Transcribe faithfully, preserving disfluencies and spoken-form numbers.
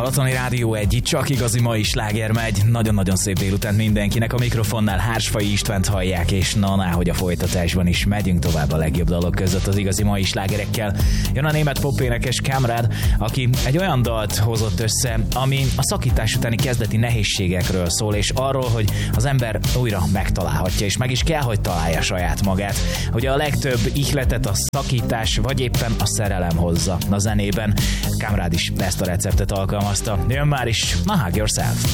Balatoni Rádió egy, itt csak igazi mai sláger megy. Nagyon-nagyon szép délután mindenkinek. A mikrofonnál Hársfai Istvánt hallják, és na, ná, hogy a folytatásban is megyünk tovább a legjobb dalok között az igazi mai slágerekkel. Jön a német popénekes Kamrad, aki egy olyan dalt hozott össze, ami a szakítás utáni kezdeti nehézségekről szól, és arról, hogy az ember újra megtalálhatja, és meg is kell, hogy találja saját magát. Ugye a legtöbb ihletet a szakítás, vagy éppen a szerelem hozza a zenében. Kamrad is ezt a receptet alkalmazta. Jön már is, na, hug yourself!